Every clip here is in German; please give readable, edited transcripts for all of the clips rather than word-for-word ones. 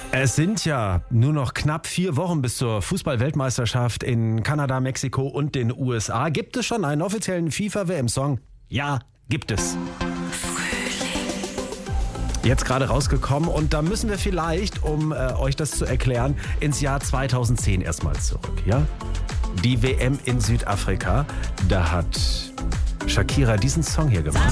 Es sind ja nur noch knapp 4 Wochen bis zur Fußball-Weltmeisterschaft in Kanada, Mexiko und den USA. Gibt es schon einen offiziellen FIFA-WM-Song? Ja, gibt es. Jetzt gerade rausgekommen und da müssen wir vielleicht, um euch das zu erklären, ins Jahr 2010 erstmal zurück. Ja? Die WM in Südafrika, da hat Shakira diesen Song hier gemacht.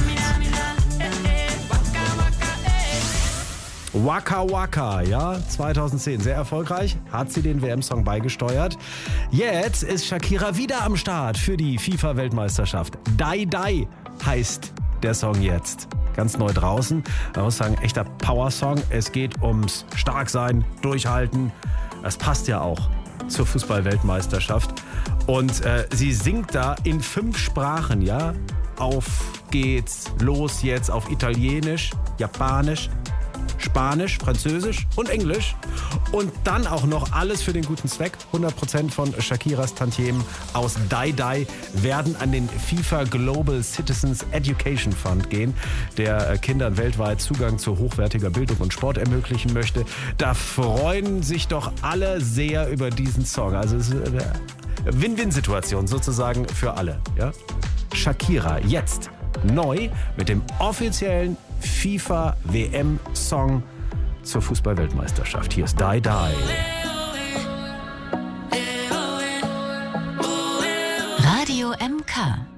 Waka Waka, ja, 2010, sehr erfolgreich, hat sie den WM-Song beigesteuert. Jetzt ist Shakira wieder am Start für die FIFA-Weltmeisterschaft. Die Die heißt der Song jetzt. Ganz neu draußen. Man muss sagen, echter Power-Song. Es geht ums Starksein, Durchhalten. Das passt ja auch zur Fußball-Weltmeisterschaft. Und sie singt da in 5 Sprachen, ja. Auf geht's, los jetzt auf Italienisch, Japanisch, Spanisch, Französisch und Englisch. Und dann auch noch alles für den guten Zweck. 100% von Shakiras Tantiemen aus Die Die werden an den FIFA Global Citizens Education Fund gehen, der Kindern weltweit Zugang zu hochwertiger Bildung und Sport ermöglichen möchte. Da freuen sich doch alle sehr über diesen Song. Also es ist eine Win-Win-Situation sozusagen für alle. Ja? Shakira jetzt neu mit dem offiziellen FIFA-WM-Song zur Fußball-Weltmeisterschaft. Hier ist Die Die. Radio MK.